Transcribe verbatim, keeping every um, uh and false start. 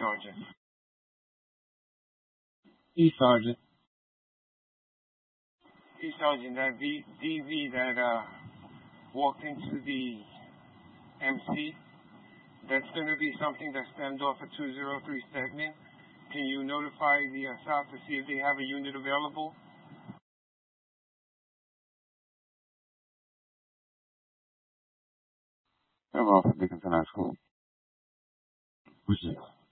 Sergeant. E Sergeant. E Sergeant, that v, D V that uh, walked into the M C, that's going to be something that stemmed off a two oh three segment. Can you notify the uh, South to see if they have a unit available? Hello, Dickinson High School. Who's this?